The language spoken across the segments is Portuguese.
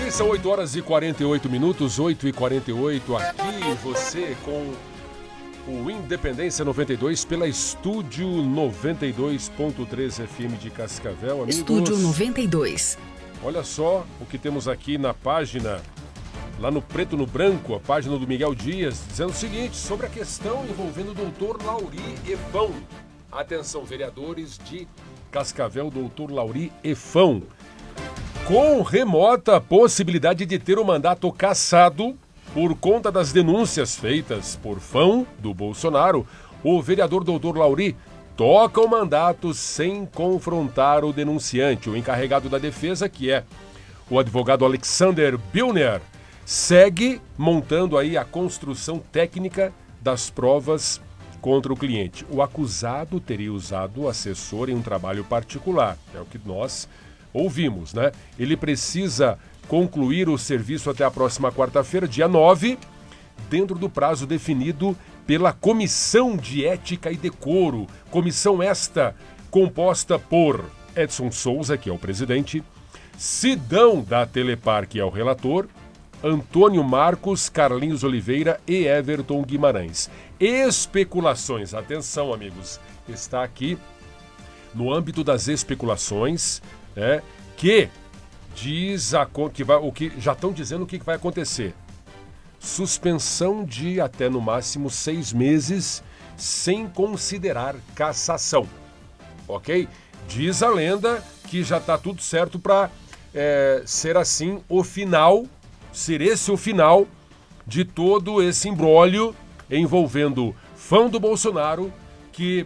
Ok, são 8 horas e 48 minutos, 8h48, aqui você com o Independência 92 pela Estúdio 92.3 FM de Cascavel, amigos. Estúdio 92. Olha só o que temos aqui na página, lá no preto no branco, a página do Miguel Dias, dizendo o seguinte, sobre a questão envolvendo o doutor Lauri Efão. Atenção, vereadores de Cascavel, doutor Lauri Efão. Com remota possibilidade de ter o mandato cassado por conta das denúncias feitas por fã do Bolsonaro, o vereador doutor Lauri toca o mandato sem confrontar o denunciante. O encarregado da defesa, que é o advogado Alexander Bilner, segue montando aí a construção técnica das provas contra o cliente. O acusado teria usado o assessor em um trabalho particular, é o que nós ouvimos, né? Ele precisa concluir o serviço até a próxima quarta-feira, dia 9, dentro do prazo definido pela Comissão de Ética e Decoro. Comissão esta composta por Edson Souza, que é o presidente, Sidão da Telepar, que é o relator, Antônio Marcos, Carlinhos Oliveira e Everton Guimarães. Especulações, atenção amigos, está aqui no âmbito das especulações, que diz o que já estão dizendo o que vai acontecer. Suspensão de até no máximo 6 meses sem considerar cassação, ok? Diz a lenda que já está tudo certo para ser assim o final, ser esse o final de todo esse imbróglio envolvendo fã do Bolsonaro que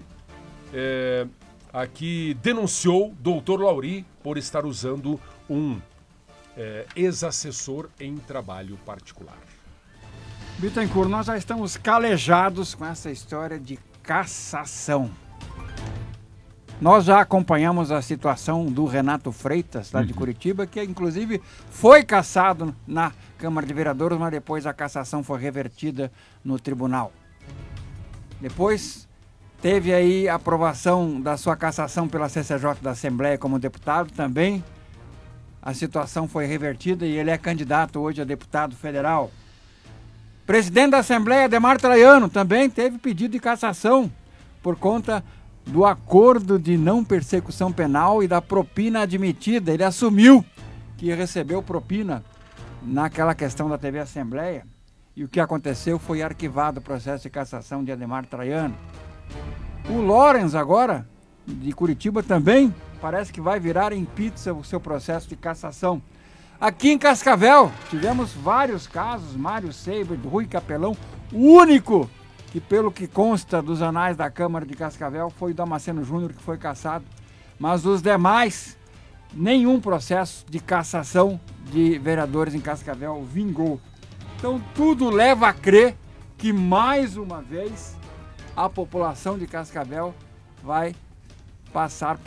aqui denunciou doutor Lauri por estar usando um ex-assessor em trabalho particular. Bittencourt, nós já estamos calejados com essa história de cassação. Nós já acompanhamos a situação do Renato Freitas, lá de Curitiba, que inclusive foi cassado na Câmara de Vereadores, mas depois a cassação foi revertida no tribunal. Depois teve aí a aprovação da sua cassação pela CCJ da Assembleia como deputado também. A situação foi revertida e ele é candidato hoje a deputado federal. Presidente da Assembleia, Adhemar Traiano, também teve pedido de cassação por conta do acordo de não persecução penal e da propina admitida. Ele assumiu que recebeu propina naquela questão da TV Assembleia e o que aconteceu foi arquivado o processo de cassação de Adhemar Traiano. O Lorenz agora, de Curitiba, também parece que vai virar em pizza o seu processo de cassação. Aqui em Cascavel, tivemos vários casos, Mário Seiber, Rui Capelão, o único que, pelo que consta dos anais da Câmara de Cascavel, foi o Damasceno Júnior que foi cassado, mas os demais, nenhum processo de cassação de vereadores em Cascavel vingou. Então tudo leva a crer que mais uma vez a população de Cascavel vai passar